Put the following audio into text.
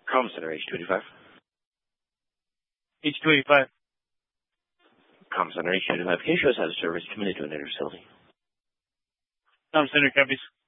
Comm Center, H285. H285. Comm Center, H285. Can you show us how to service 2-minute to an facility? Comm Center copies.